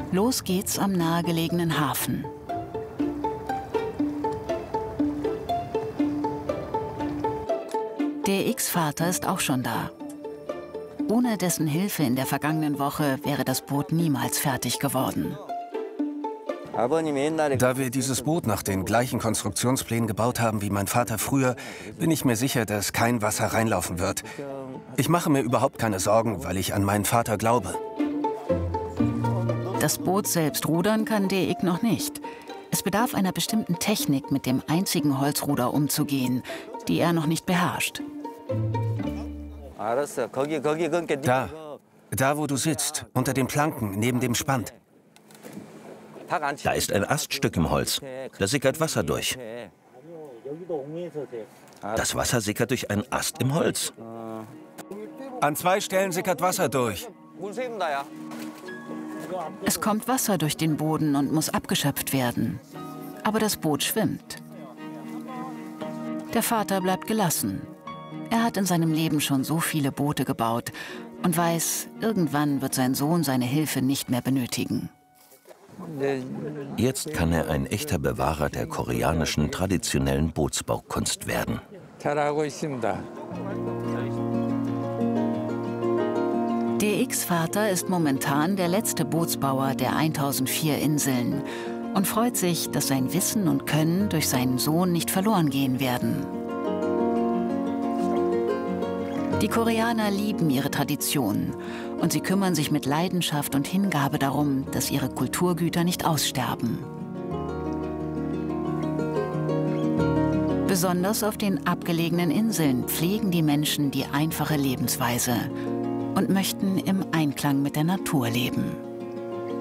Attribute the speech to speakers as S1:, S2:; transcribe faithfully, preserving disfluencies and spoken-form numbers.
S1: Los geht's am nahegelegenen Hafen. D X Vater ist auch schon da. Ohne dessen Hilfe in der vergangenen Woche wäre das Boot niemals fertig geworden.
S2: Da wir dieses Boot nach den gleichen Konstruktionsplänen gebaut haben wie mein Vater früher, bin ich mir sicher, dass kein Wasser reinlaufen wird. Ich mache mir überhaupt keine Sorgen, weil ich an meinen Vater glaube.
S1: Das Boot selbst rudern kann D X noch nicht. Es bedarf einer bestimmten Technik, mit dem einzigen Holzruder umzugehen, die er noch nicht beherrscht.
S2: Da, da wo du sitzt, unter den Planken, neben dem Spand.
S3: Da ist ein Aststück im Holz. Da sickert Wasser durch. Das Wasser sickert durch einen Ast im Holz.
S2: An zwei Stellen sickert Wasser durch.
S1: Es kommt Wasser durch den Boden und muss abgeschöpft werden. Aber das Boot schwimmt. Der Vater bleibt gelassen. Er hat in seinem Leben schon so viele Boote gebaut und weiß, irgendwann wird sein Sohn seine Hilfe nicht mehr benötigen.
S3: Jetzt kann er ein echter Bewahrer der koreanischen traditionellen Bootsbaukunst werden.
S1: D X Vater ist momentan der letzte Bootsbauer der tausendvier Inseln und freut sich, dass sein Wissen und Können durch seinen Sohn nicht verloren gehen werden. Die Koreaner lieben ihre Traditionen und sie kümmern sich mit Leidenschaft und Hingabe darum, dass ihre Kulturgüter nicht aussterben. Besonders auf den abgelegenen Inseln pflegen die Menschen die einfache Lebensweise und möchten im Einklang mit der Natur leben.